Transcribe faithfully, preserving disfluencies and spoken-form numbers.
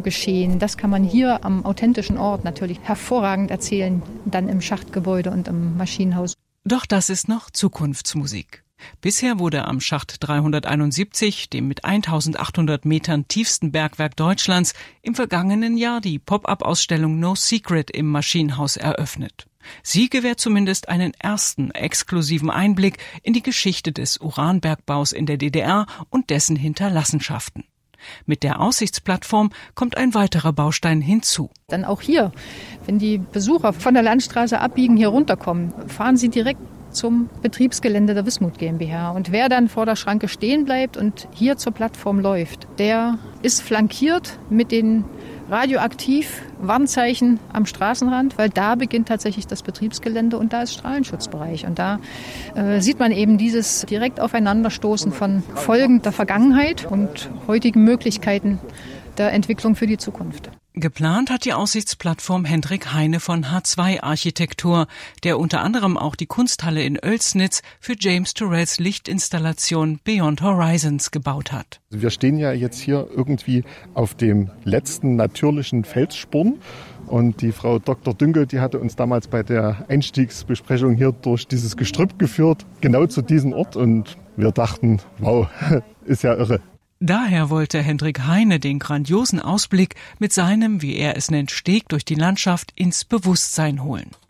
Geschehen, das kann man hier am authentischen Ort natürlich hervorragend erzählen, dann im Schachtgebäude und im Maschinenhaus. Doch das ist noch Zukunftsmusik. Bisher wurde am Schacht dreihunderteinundsiebzig, dem mit eintausendachthundert Metern tiefsten Bergwerk Deutschlands, im vergangenen Jahr die Pop-up-Ausstellung No Secret im Maschinenhaus eröffnet. Sie gewährt zumindest einen ersten exklusiven Einblick in die Geschichte des Uranbergbaus in der D D R und dessen Hinterlassenschaften. Mit der Aussichtsplattform kommt ein weiterer Baustein hinzu. Dann auch hier, wenn die Besucher von der Landstraße abbiegen, hier runterkommen, fahren sie direkt zum Betriebsgelände der Wismut GmbH. Und wer dann vor der Schranke stehen bleibt und hier zur Plattform läuft, der ist flankiert mit den radioaktiv Warnzeichen am Straßenrand, weil da beginnt tatsächlich das Betriebsgelände und da ist Strahlenschutzbereich. Und da äh, sieht man eben dieses direkt Aufeinanderstoßen von Folgen der Vergangenheit und heutigen Möglichkeiten der Entwicklung für die Zukunft. Geplant hat die Aussichtsplattform Hendrik Heine von H zwei Architektur, der unter anderem auch die Kunsthalle in Oelsnitz für James Turrells Lichtinstallation Beyond Horizons gebaut hat. Wir stehen ja jetzt hier irgendwie auf dem letzten natürlichen Felssporn. Und die Frau Doktor Dünkel, die hatte uns damals bei der Einstiegsbesprechung hier durch dieses Gestrüpp geführt, genau zu diesem Ort. Und wir dachten, wow, ist ja irre. Daher wollte Hendrik Heine den grandiosen Ausblick mit seinem, wie er es nennt, Steg durch die Landschaft ins Bewusstsein holen.